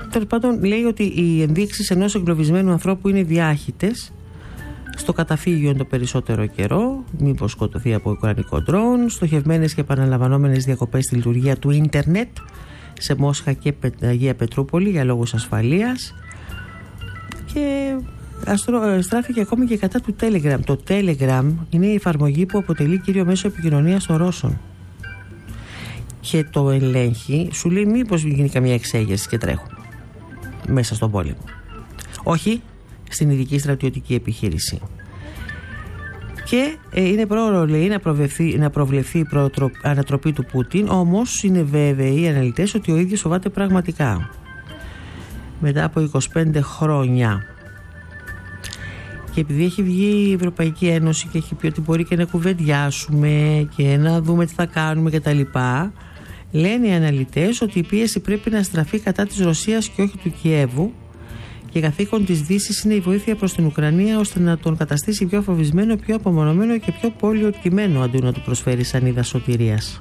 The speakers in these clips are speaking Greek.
Τέλος πάντων, λέει ότι οι ενδείξεις ενός εγκλωβισμένου ανθρώπου είναι διάχυτες. Στο καταφύγιο το περισσότερο καιρό, μήπως σκοτωθεί από ουκρανικό ντρόουν, στοχευμένες και επαναλαμβανόμενες διακοπές στη λειτουργία του ίντερνετ σε Μόσχα και Αγία Πετρούπολη για λόγους ασφαλείας. Και στράφηκε ακόμη και κατά του Telegram. Το Telegram είναι η εφαρμογή που αποτελεί κύριο μέσο επικοινωνίας των Ρώσων. Και το ελέγχει, σου λέει μήπως γίνει καμία εξέγερση και τρέχουν μέσα στον πόλεμο. Όχι στην ειδική στρατιωτική επιχείρηση. Και είναι πρόωρο, λέει, να προβλεφθεί η ανατροπή του Πούτιν, όμως είναι βέβαιοι οι αναλυτές ότι ο ίδιος φοβάται πραγματικά. Μετά από 25 χρόνια. Και επειδή έχει βγει η Ευρωπαϊκή Ένωση και έχει πει ότι μπορεί και να κουβεντιάσουμε και να δούμε τι θα κάνουμε κτλ., λένε οι αναλυτές ότι η πίεση πρέπει να στραφεί κατά της Ρωσίας και όχι του Κιέβου, και καθήκον της Δύσης είναι η βοήθεια προς την Ουκρανία ώστε να τον καταστήσει πιο φοβισμένο, πιο απομονωμένο και πιο πολιορκημένο αντί να του προσφέρει σανίδα σωτηρίας.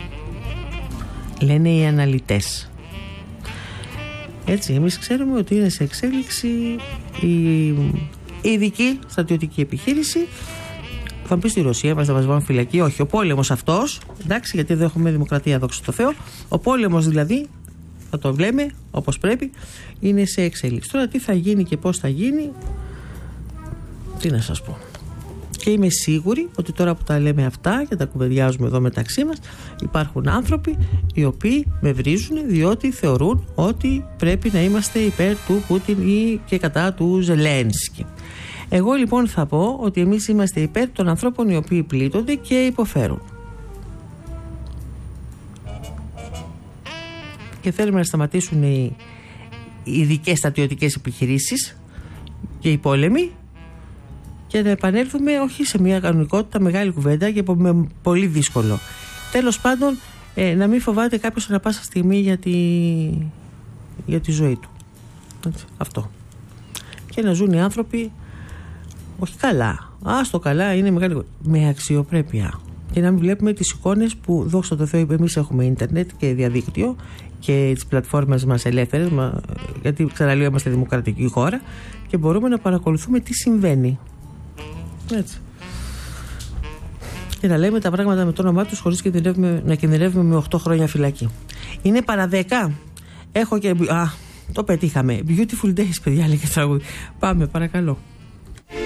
Λένε οι αναλυτές. Έτσι, εμείς ξέρουμε ότι είναι σε εξέλιξη η ειδική στρατιωτική επιχείρηση. Θα μου πει στη Ρωσία, θα μας βάλουν φυλακή. Όχι, ο πόλεμος αυτός, εντάξει, γιατί δεν έχουμε δημοκρατία, δόξα τω Θεώ. Ο πόλεμος δηλαδή, θα το βλέπουμε όπως πρέπει, είναι σε εξέλιξη. Τώρα τι θα γίνει και πώς θα γίνει, τι να σας πω. Και είμαι σίγουρη ότι τώρα που τα λέμε αυτά και τα κουβεντιάζουμε εδώ μεταξύ μας, υπάρχουν άνθρωποι οι οποίοι με βρίζουν διότι θεωρούν ότι πρέπει να είμαστε υπέρ του Πούτιν ή και κατά του Ζελένσκι. Εγώ λοιπόν θα πω ότι εμείς είμαστε υπέρ των ανθρώπων οι οποίοι πλήττονται και υποφέρουν. Και θέλουμε να σταματήσουν οι ειδικές στρατιωτικές επιχειρήσεις και οι πόλεμοι και να επανέλθουμε όχι σε μια κανονικότητα, μεγάλη κουβέντα και με πολύ δύσκολο. Τέλος πάντων, να μην φοβάται κάποιος ανά πάσα στιγμή για τη ζωή του. Έτσι, αυτό. Και να ζουν οι άνθρωποι όχι καλά. Άστο καλά, είναι μεγάλη, με αξιοπρέπεια. Και να μην βλέπουμε τις εικόνες που, δόξα τω Θεώ, εμείς έχουμε ίντερνετ και διαδίκτυο και τις πλατφόρμες μας ελεύθερες, γιατί ξαναλέω είμαστε δημοκρατική χώρα και μπορούμε να παρακολουθούμε τι συμβαίνει. Έτσι. Και να λέμε τα πράγματα με το όνομά τους χωρίς να κινδυνεύουμε με 8 χρόνια φυλακή. Είναι παρά 10. Έχω και... το πετύχαμε. Beautiful days, παιδιά, λέει και τραγούδι. Πάμε, παρακαλώ.